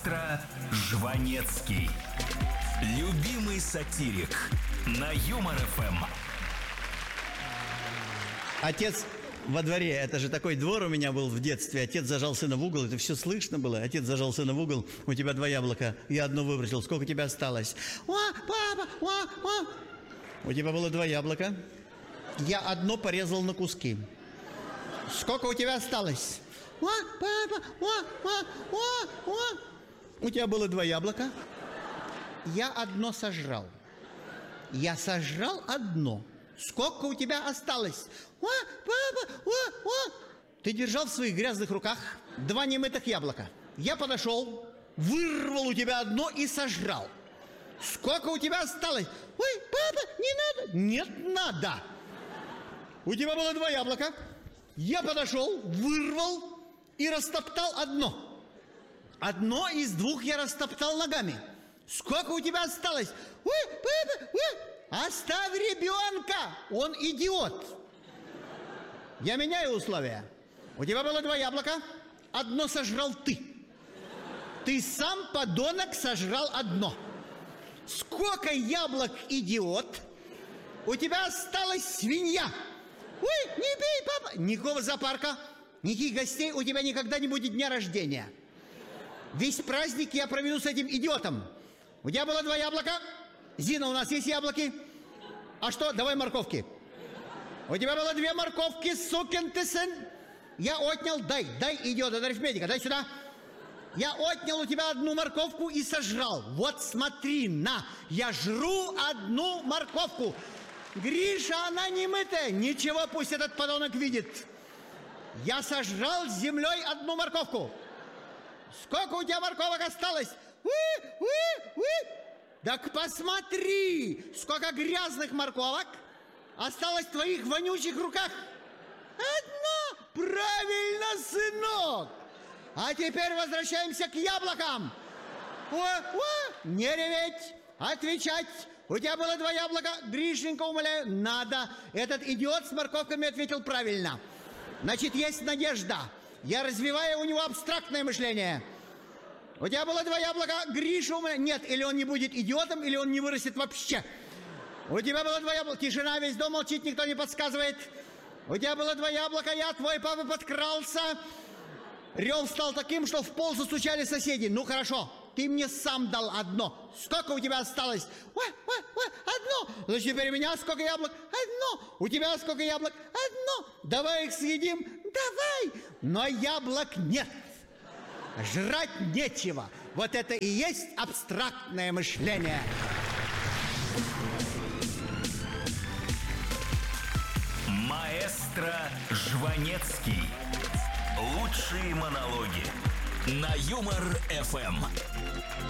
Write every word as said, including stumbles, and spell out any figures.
Маэстро Жванецкий. Любимый сатирик на Юмор эф эм. Отец во дворе, это же такой двор у меня был в детстве. Отец зажал сына в угол, это все слышно было. Отец зажал сына в угол, у тебя два яблока, я одно выбросил, сколько у тебя осталось? О, папа, о, о. У тебя было два яблока, я одно порезал на куски. Сколько у тебя осталось? О, папа, о, о, о, о. У тебя было два яблока, я одно сожрал. Я сожрал одно. Сколько у тебя осталось? О, папа, о, о. Ты держал в своих грязных руках два немытых яблока. Я подошел, вырвал у тебя одно и сожрал. Сколько у тебя осталось? Ой, папа, не надо. Нет, надо. У тебя было два яблока. Я подошел, вырвал и растоптал одно. Одно из двух я растоптал ногами. Сколько у тебя осталось? Ой, папа, ой. Оставь ребенка, он идиот. Я меняю условия. У тебя было два яблока, одно сожрал ты. Ты сам, подонок, сожрал одно. Сколько яблок, идиот? У тебя осталась свинья. Ой, не бей, папа. Никакого зоопарка, никаких гостей, у тебя никогда не будет дня рождения. Весь праздник я проведу с этим идиотом. У тебя было два яблока. Зина, у нас есть яблоки? А что, давай морковки. У тебя было две морковки, сукин ты сын. Я отнял, дай, дай, идиот, это арифметика, дай сюда. Я отнял у тебя одну морковку и сожрал. Вот смотри, на, я жру одну морковку. Гриша, она не мытая. Ничего, пусть этот подонок видит. Я сожрал с землей одну морковку. Сколько у тебя морковок осталось? Уи, уи, уи. Так посмотри, сколько грязных морковок осталось в твоих вонючих руках. Одна. Правильно, сынок. А теперь возвращаемся к яблокам. О, о, не реветь, отвечать. У тебя было два яблока, Гришенька, умоляю, надо. Этот идиот с морковками ответил правильно. Значит, есть надежда. Я развиваю у него абстрактное мышление. У тебя было два яблока, Гриша, умоляю. Нет, или он не будет идиотом, или он не вырастет вообще. У тебя было два яблока, тишина, весь дом молчит, никто не подсказывает. У тебя было два яблока, я, твой папа, подкрался. Рев стал таким, что в пол застучали соседи. Ну хорошо, ты мне сам дал одно. Сколько у тебя осталось? Ой, ой, ой, одно. Значит, теперь у меня сколько яблок? Одно. У тебя сколько яблок? Одно. Давай их съедим. Давай. Но яблок нет. Жрать нечего. Вот это и есть абстрактное мышление. Маэстро Жванецкий. Лучшие монологи на Юмор эф эм.